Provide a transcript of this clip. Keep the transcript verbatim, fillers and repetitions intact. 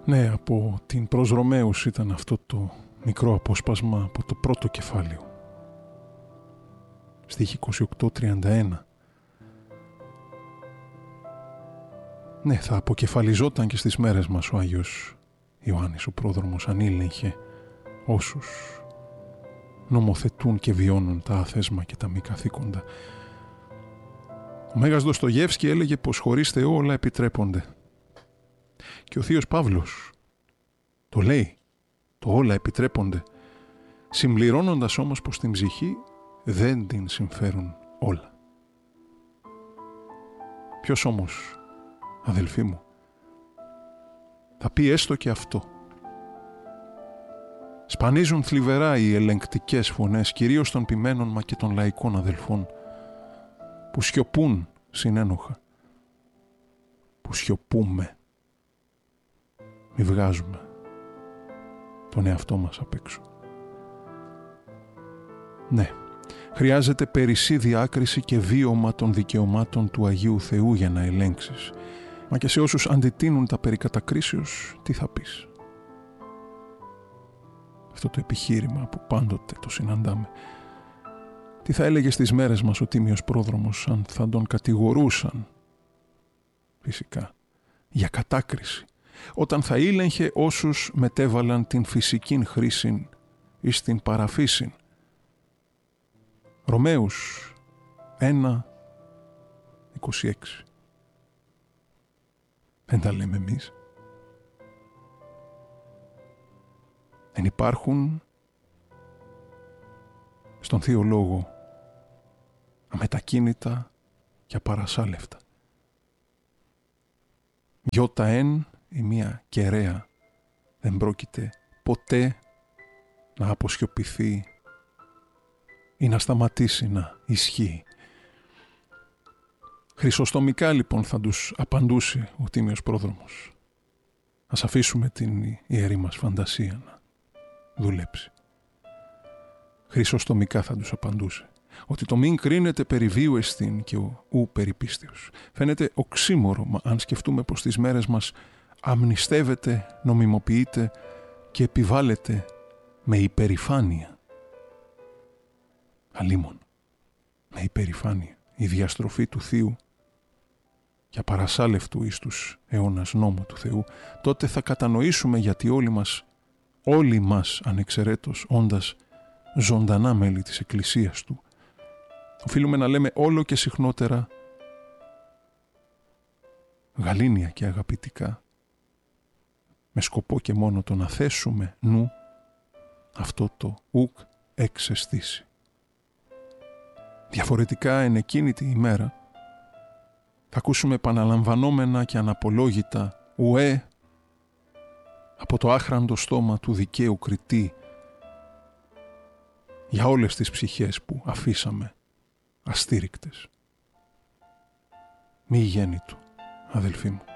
Ναι, από την προς Ρωμαίους ήταν αυτό το μικρό απόσπασμα από το πρώτο κεφάλαιο. Στίχη είκοσι οκτώ τριάντα ένα. Ναι, θα αποκεφαλιζόταν και στις μέρες μας ο Άγιος Ιωάννης ο πρόδρομος αν ήλεγχε όσους νομοθετούν και βιώνουν τα άθεσμα και τα μη καθήκοντα. Ο Μέγας Δοστογεύσκη έλεγε πως χωρίς Θεό όλα επιτρέπονται. Και ο Θείος Παύλος το λέει, το όλα επιτρέπονται, συμπληρώνοντας όμως πως την ψυχή δεν την συμφέρουν όλα. Ποιος όμως, αδελφοί μου, θα πει έστω και αυτό? Σπανίζουν θλιβερά οι ελεγκτικές φωνές, κυρίως των ποιμένων μα και των λαϊκών αδελφών, που σιωπούν συνένοχα, που σιωπούμε. Μη βγάζουμε τον εαυτό μας απ' έξω. Ναι, χρειάζεται περισσή διάκριση και βίωμα των δικαιωμάτων του Αγίου Θεού για να ελέγξεις. Μα και σε όσους αντιτείνουν τα περί κατακρίσεως, τι θα πεις? Αυτό το επιχείρημα που πάντοτε το συναντάμε. Τι θα έλεγε στις μέρες μας ο Τίμιος Πρόδρομος αν θα τον κατηγορούσαν, φυσικά, για κατάκριση, όταν θα ήλεγχε όσους μετέβαλαν την φυσικήν χρήσιν εις την παραφύσιν. Ρωμαίους ένα είκοσι έξι. Δεν τα λέμε εμείς. Δεν υπάρχουν στον Θείο Λόγο αμετακίνητα και απαρασάλευτα. Γιώτα εν η μία κεραία δεν πρόκειται ποτέ να αποσιωπηθεί ή να σταματήσει να ισχύει. Χρυσοστομικά λοιπόν θα τους απαντούσε ο Τίμιος Πρόδρομος. Ας αφήσουμε την ιερή μας φαντασία να δουλέψει. Χρυσοστομικά θα τους απαντούσε ότι το μην κρίνεται περί βίου εστίν και ο ου περί πίστεως. Φαίνεται οξύμορο, μα αν σκεφτούμε πως τις μέρες μας αμνηστεύεται, νομιμοποιείται και επιβάλλεται με υπερηφάνεια. Αλίμον, με υπερηφάνεια, η διαστροφή του Θείου και απαρασάλευτου εις τους αιώνας νόμου του Θεού, τότε θα κατανοήσουμε γιατί όλοι μας, όλοι μας ανεξαιρέτως όντας ζωντανά μέλη της Εκκλησίας Του, οφείλουμε να λέμε όλο και συχνότερα γαλήνια και αγαπητικά, με σκοπό και μόνο το να θέσουμε νου αυτό το ουκ εξαισθήσει. Διαφορετικά εν εκείνη τη ημέρα θα ακούσουμε επαναλαμβανόμενα και αναπολόγητα ουέ από το άχραντο στόμα του δικαίου κριτή για όλες τις ψυχές που αφήσαμε αστήρικτες. Μη γέννητο, αδελφοί μου.